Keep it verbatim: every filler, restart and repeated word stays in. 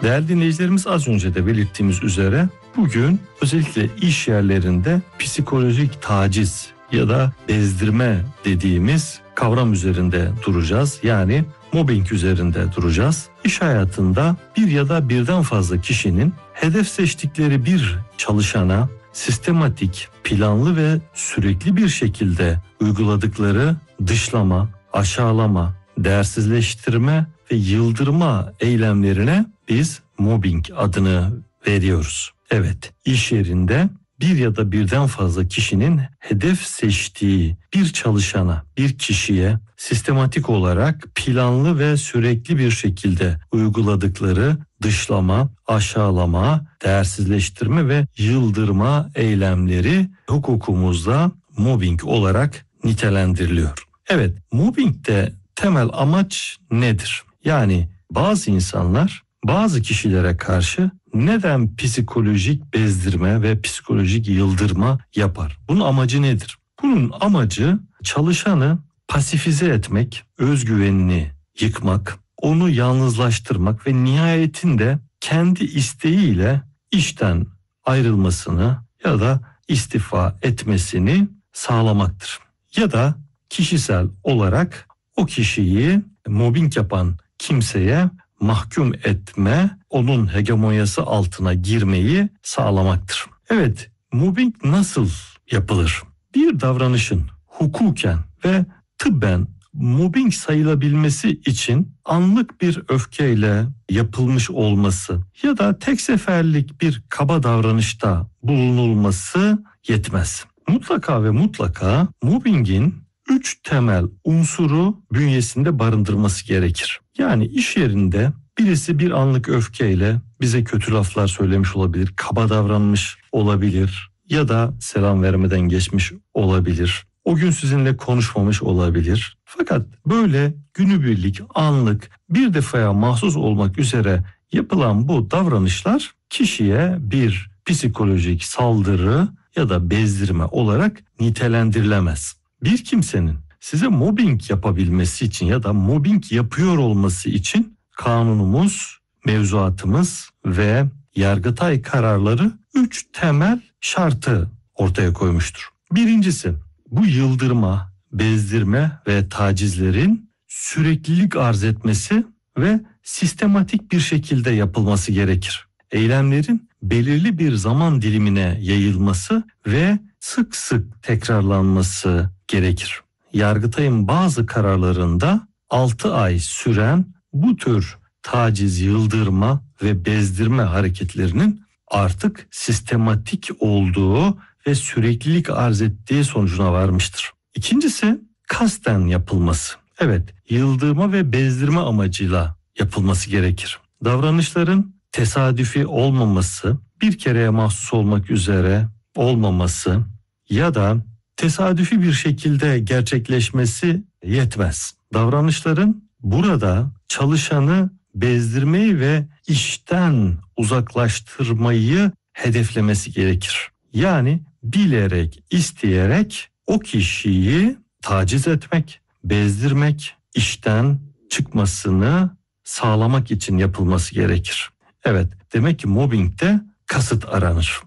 Değerli dinleyicilerimiz, az önce de belirttiğimiz üzere bugün özellikle iş yerlerinde psikolojik taciz ya da bezdirme dediğimiz kavram üzerinde duracağız. Yani mobbing üzerinde duracağız. İş hayatında bir ya da birden fazla kişinin hedef seçtikleri bir çalışana sistematik, planlı ve sürekli bir şekilde uyguladıkları dışlama, aşağılama, değersizleştirme ve yıldırma eylemlerine biz mobbing adını veriyoruz. Evet, iş yerinde bir ya da birden fazla kişinin hedef seçtiği bir çalışana, bir kişiye sistematik olarak planlı ve sürekli bir şekilde uyguladıkları dışlama, aşağılama, değersizleştirme ve yıldırma eylemleri hukukumuzda mobbing olarak nitelendiriliyor. Evet, mobbingde temel amaç nedir? Yani bazı insanlar bazı kişilere karşı neden psikolojik bezdirme ve psikolojik yıldırma yapar? Bunun amacı nedir? Bunun amacı çalışanı pasifize etmek, özgüvenini yıkmak, onu yalnızlaştırmak ve nihayetinde kendi isteğiyle işten ayrılmasını ya da istifa etmesini sağlamaktır. Ya da kişisel olarak o kişiyi mobbing yapan kimseye mahkum etme, onun hegemonyası altına girmeyi sağlamaktır. Evet, mobbing nasıl yapılır? Bir davranışın hukuken ve tıbben mobbing sayılabilmesi için anlık bir öfkeyle yapılmış olması ya da tek seferlik bir kaba davranışta bulunulması yetmez. Mutlaka ve mutlaka mobbingin üç temel unsuru bünyesinde barındırması gerekir. Yani iş yerinde birisi bir anlık öfkeyle bize kötü laflar söylemiş olabilir, kaba davranmış olabilir ya da selam vermeden geçmiş olabilir. O gün sizinle konuşmamış olabilir. Fakat böyle günübirlik, anlık, bir defaya mahsus olmak üzere yapılan bu davranışlar kişiye bir psikolojik saldırı ya da bezdirme olarak nitelendirilemez. Bir kimsenin size mobbing yapabilmesi için ya da mobbing yapıyor olması için kanunumuz, mevzuatımız ve Yargıtay kararları üç temel şartı ortaya koymuştur. Birincisi, bu yıldırma, bezdirme ve tacizlerin süreklilik arz etmesi ve sistematik bir şekilde yapılması gerekir. Eylemlerin belirli bir zaman dilimine yayılması ve sık sık tekrarlanması gerekir. Yargıtay'ın bazı kararlarında altı ay süren bu tür taciz, yıldırma ve bezdirme hareketlerinin artık sistematik olduğu ve süreklilik arz ettiği sonucuna varmıştır. İkincisi, kasten yapılması. Evet, yıldırma ve bezdirme amacıyla yapılması gerekir. Davranışların tesadüfi olmaması, bir kereye mahsus olmak üzere olmaması ya da tesadüfi bir şekilde gerçekleşmesi yetmez. Davranışların burada çalışanı bezdirmeyi ve işten uzaklaştırmayı hedeflemesi gerekir. Yani bilerek, isteyerek o kişiyi taciz etmek, bezdirmek, işten çıkmasını sağlamak için yapılması gerekir. Evet, demek ki mobbingde kasıt aranır.